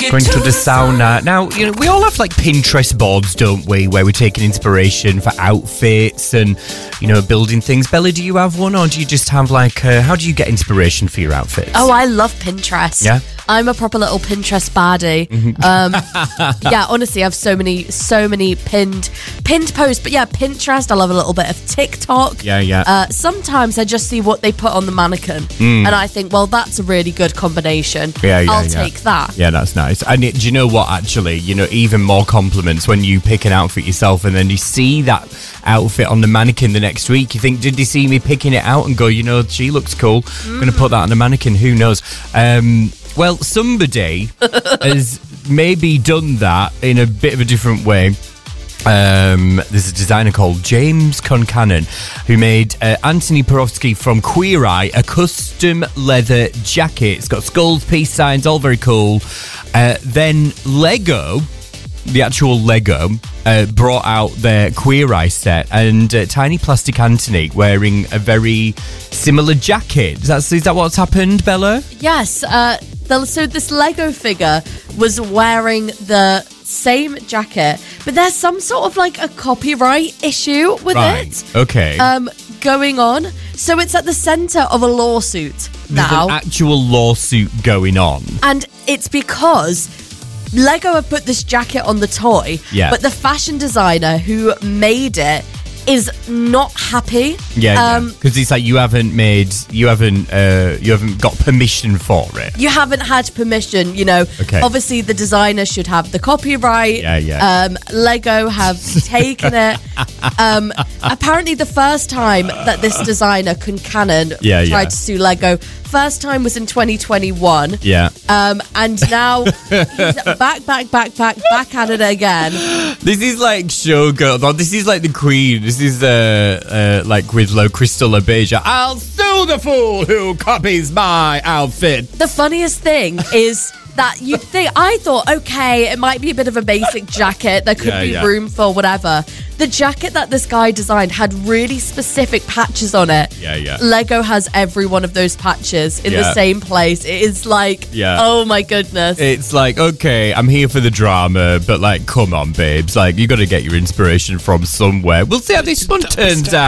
Going to the sauna. Now, you know, we all have like Pinterest boards, don't we? Where we're taking inspiration for outfits and, you know, building things. Bella, do you have one, or do you just have like, how do you get inspiration for your outfits? Oh, I love Pinterest. Yeah? I'm a proper little Pinterest baddie. Yeah, honestly, I have so many pinned posts. But yeah, Pinterest. I love a little bit of TikTok. Yeah. Sometimes I just see what they put on the mannequin, and I think, well, that's a really good combination. I'll take that. Yeah, that's nice. And do you know what? Actually, you know, even more compliments when you pick an outfit yourself, and then you see that outfit on the mannequin the next week. You think, did they see me picking it out and go, you know, she looks cool. I'm going to put that on the mannequin. Who knows? Well, somebody has maybe done that in a bit of a different way. There's a designer called James Concannon who made Anthony Porowski from Queer Eye a custom leather jacket. It's got skulls, peace signs, all very cool. Then Lego, the actual Lego, brought out their Queer Eye set, and Tiny Plastic Anthony wearing a very similar jacket. Is that what's happened, Bella? Yes. So this Lego figure was wearing the same jacket, but there's some sort of like a copyright issue with it. Okay. Going on. So it's at the centre of a lawsuit now. There's an actual lawsuit going on. And it's because Lego have put this jacket on the toy, but the fashion designer who made it is not happy. Because it's like you haven't got permission for it. You haven't had permission, you know. Okay. Obviously the designer should have the copyright. Lego have taken it. Apparently the first time that this designer Concannon tried to sue Lego, first time was in 2021. And now he's back at it again. This is like Showgirl. This is like the Queen. This is like with Crystal LeBeija. I'll sue the fool who copies my outfit. The funniest thing is that you think, I thought, okay, it might be a bit of a basic jacket. There could be room for whatever. The jacket that this guy designed had really specific patches on it. Lego has every one of those patches in the same place. It is like, oh my goodness. It's like, okay, I'm here for the drama, but like, come on, babes. Like, you got to get your inspiration from somewhere. We'll see how this one turns out.